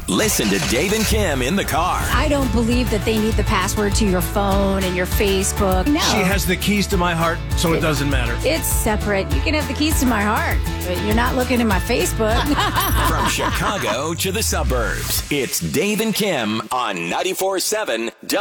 Listen to Dave and Kim in the car. I don't believe that they need the password to your phone and your Facebook. No. She has the keys to my heart, so it doesn't matter. It's separate. You can have the keys to my heart, but you're not looking at my Facebook. From Chicago to the suburbs, it's Dave and Kim on 94.7